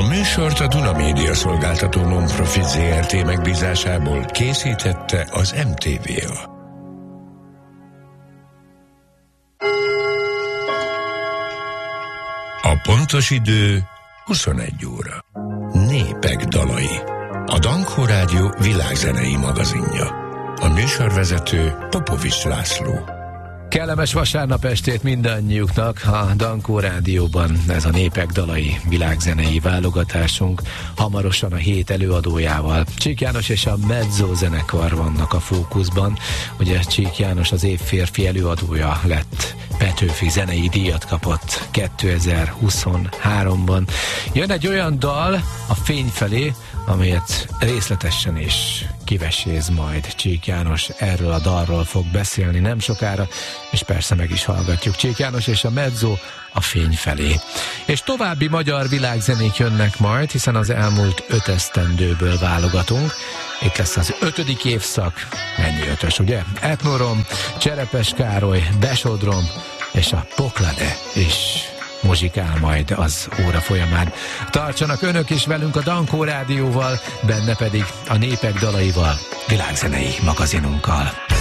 műsort a Duna Média Szolgáltató Non-Profit Zrt. Megbízásából készítette az MTV-a. A pontos idő 21 óra. Népek dalai. A Dankó Rádió világzenei magazinja. A műsorvezető Popovics László. Kellemes vasárnap estét mindannyiuknak a Dankó Rádióban. Ez a Népek dalai világzenei válogatásunk. Hamarosan a hét előadójával. Csík János és a Mezzo zenekar vannak a fókuszban. Ugye Csík János az év férfi előadója lett. Petőfi zenei díjat kapott 2023-ban. Jön egy olyan dal, a Fény felé, amelyet részletesen is kiveséz majd Csík János. Erről a dalról fog beszélni nem sokára, és persze meg is hallgatjuk. Csík János és a Mezzo, a Fény felé. És további magyar világzenék jönnek majd, hiszen az elmúlt 5 esztendőből válogatunk. Itt lesz az 5. évszak. Mennyi 5-ös, ugye? Etnorom, Cserepes Károly, Besodrom és a Poklade is muzsikál majd az óra folyamán. Tartsanak önök is velünk a Dankó Rádióval, benne pedig a Népek dalaival, világzenei magazinunkkal.